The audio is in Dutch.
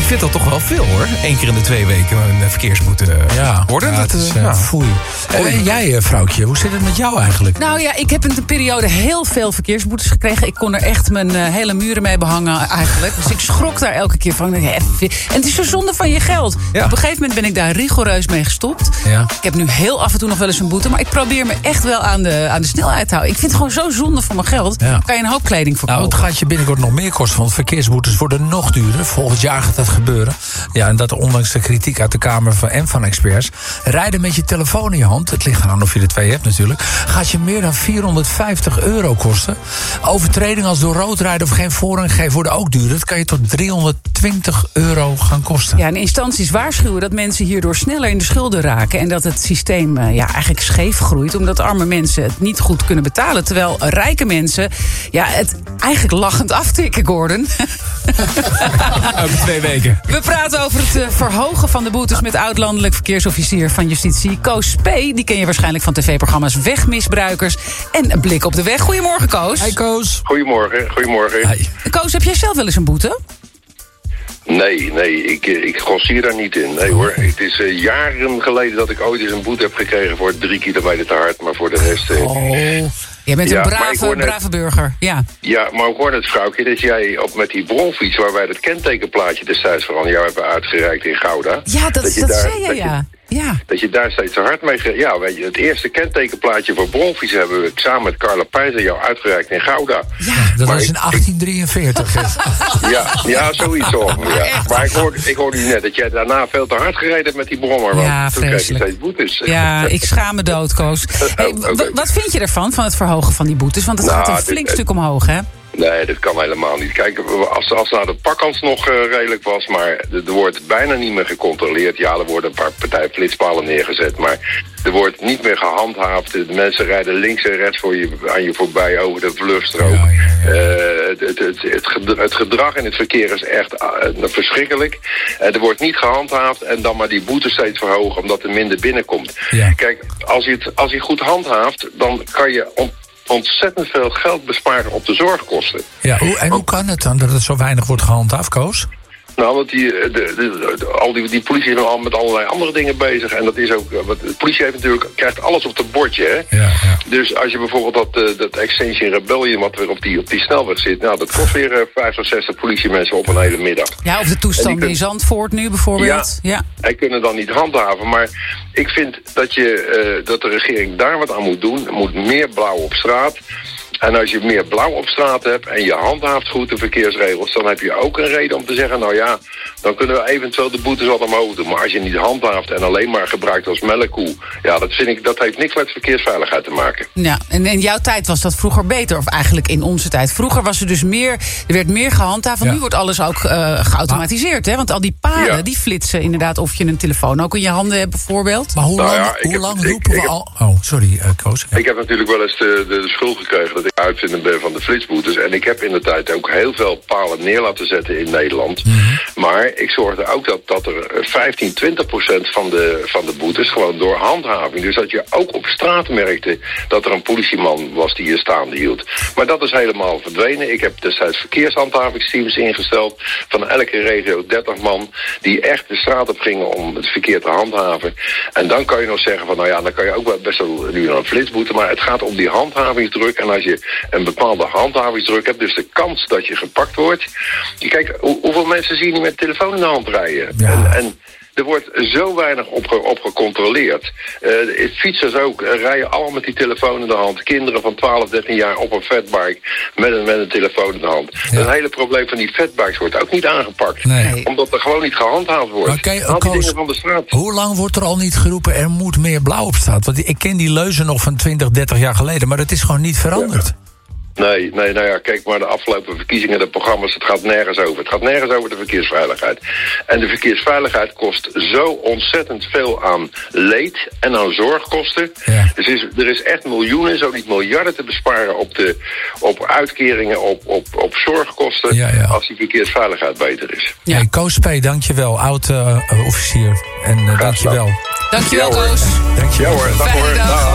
vindt dat toch wel veel, hoor. 1 keer in de 2 weken een verkeersboete worden. Ja, dat is nou. foei. En jij, vrouwtje, hoe zit het met jou eigenlijk? Nou ja, ik heb in de periode heel veel verkeersboetes gekregen. Ik kon er echt mijn hele muren mee behangen eigenlijk. Dus ik schrok daar elke keer van. En het is zo zonde van je geld. Ja. Op een gegeven moment ben ik daar rigoureus mee gestopt. Ja. Ik heb nu heel af en toe nog wel eens een boete. Maar ik probeer me echt wel aan de snelheid te houden. Ik vind het gewoon zo zonde van mijn geld. Ja. Kan je een hoop kleding verkopen. Nou, het gaat je binnenkort nog meer kosten, want verkeersboetes worden nog duurder. Volgend jaar gaat dat gebeuren. Ja, en dat ondanks de kritiek uit de Kamer van experts. Rijden met je telefoon in je hand, het ligt eraan of je er 2 hebt natuurlijk, gaat je meer dan €450 kosten. Overtreding als door rood rijden of geen voorrang geven worden ook duurder. Dat kan je tot €320 gaan kosten. Ja, en instanties waarschuwen dat mensen hierdoor sneller in de schulden raken. En dat het systeem eigenlijk scheef groeit. Omdat arme mensen het niet goed kunnen betalen. Terwijl rijke mensen het eigenlijk lachend aftikken, Gordon. Elke 2 weken. We praten over het verhogen van de boetes met oud-landelijk verkeersofficier van Justitie, Koos Spee. Die ken je waarschijnlijk van tv-programma's Wegmisbruikers en Een Blik op de Weg. Goedemorgen, Koos. Hey, Koos. Goedemorgen. Hey. Koos, heb jij zelf wel eens een boete? Nee, ik grosseer daar niet in. Nee hoor, het is jaren geleden dat ik ooit eens een boete heb gekregen voor 3 kilometer te hard. Maar voor de rest... Jij bent een maar brave burger, ja. Ja, maar ik hoor net, vrouwtje, dat jij met die bronfiets waar wij dat kentekenplaatje destijds voor aan jou hebben uitgereikt in Gouda. Ja, dat zei je, ja. Ja. Dat je daar steeds te hard mee... Ja, weet je, het eerste kentekenplaatje voor bronfiets hebben we samen met Carla Pijs aan jou uitgereikt in Gouda. Ja, dat was in 1843. ja, zoiets ongeveer. Ja. Maar ik hoorde net dat jij daarna veel te hard gereden hebt met die brommer. Ja, toen kreeg je vreselijk. steeds boetes. Ja, ik schaam me dood, Koos. Hey, wat vind je ervan, van het verhogen van die boetes? Want het gaat een flink stuk omhoog, hè? Nee, dat kan helemaal niet. Kijk, als nou de pakkans nog redelijk was, maar er wordt bijna niet meer gecontroleerd. Ja, er worden een paar partijen flitspalen neergezet, maar er wordt niet meer gehandhaafd. De mensen rijden links en rechts aan je voorbij over de vluchtstrook. Het gedrag in het verkeer is echt verschrikkelijk. Er wordt niet gehandhaafd en dan maar die boete steeds verhogen omdat er minder binnenkomt. Ja. Kijk, als je goed handhaaft, dan kan je ontzettend veel geld besparen op de zorgkosten. Ja, hoe kan het dan dat het zo weinig wordt gehandhaafd, Koos? Nou, want die politie is al met allerlei andere dingen bezig. En dat is ook... De politie krijgt alles op het bordje, hè? Ja. Dus als je bijvoorbeeld dat Extinction Rebellion wat weer op die snelweg zit... Nou, dat kost weer 50 of 60 politiemensen op een hele middag. Ja, of de toestanden in Zandvoort nu bijvoorbeeld. Ja. En kunnen dan niet handhaven. Maar ik vind dat de regering daar wat aan moet doen. Er moet meer blauw op straat. En als je meer blauw op straat hebt en je handhaaft goed de verkeersregels... dan heb je ook een reden om te zeggen, nou ja, dan kunnen we eventueel de boetes wat omhoog doen. Maar als je niet handhaaft en alleen maar gebruikt als melkkoe... ja, dat heeft niks met verkeersveiligheid te maken. Ja, en in jouw tijd was dat vroeger beter, of eigenlijk in onze tijd. Vroeger was er dus er werd meer gehandhaafd, want nu wordt alles ook geautomatiseerd. Hè? Want al die palen, die flitsen inderdaad of je een telefoon ook in je handen hebt bijvoorbeeld. Maar hoe lang roepen we al... Oh, sorry, Koos. Ik heb natuurlijk wel eens de schuld gekregen dat ik uitvinder ben van de flitsboetes. En ik heb in de tijd ook heel veel palen neer laten zetten in Nederland. Mm-hmm. Maar ik zorgde ook dat er 15-20% van de boetes gewoon door handhaving. Dus dat je ook op straat merkte dat er een politieman was die je staande hield. Maar dat is helemaal verdwenen. Ik heb destijds verkeershandhavingsteams ingesteld van elke regio 30 man die echt de straat op gingen om het verkeer te handhaven. En dan kan je nog zeggen van nou ja, dan kan je ook wel best wel nu een flitsboete. Maar het gaat om die handhavingsdruk. En als je een bepaalde handhavingsdruk hebt, dus de kans dat je gepakt wordt. Kijk, hoeveel mensen zie je niet met telefoon in de hand rijden? Ja. En er wordt zo weinig op gecontroleerd. Fietsers ook rijden allemaal met die telefoon in de hand. Kinderen van 12, 13 jaar op een fatbike met een telefoon in de hand. Ja. Het hele probleem van die fatbikes wordt ook niet aangepakt. Nee. Omdat er gewoon niet gehandhaafd wordt. Al die dingen van de straat. Hoe lang wordt er al niet geroepen er moet meer blauw op straat? Want ik ken die leuzen nog van 20, 30 jaar geleden. Maar het is gewoon niet veranderd. Ja. Nee, nou ja, kijk maar de afgelopen verkiezingen, de programma's, het gaat nergens over. Het gaat nergens over de verkeersveiligheid. En de verkeersveiligheid kost zo ontzettend veel aan leed en aan zorgkosten. Ja. Dus er is echt miljoenen, zo niet miljarden te besparen op uitkeringen, op zorgkosten, als die verkeersveiligheid beter is. Ja. Hey, Koos Spee, dankjewel, oud-officier. En dankjewel. Dankjewel, Koos. Dankjewel. Ja hoor, dag hoor.